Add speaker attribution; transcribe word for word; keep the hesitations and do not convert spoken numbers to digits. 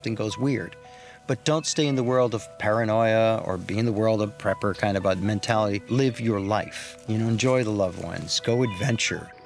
Speaker 1: something goes weird. But don't stay in the world of paranoia or be in the world of prepper kind of a mentality. Live your life. You know, enjoy the loved ones. Go adventure.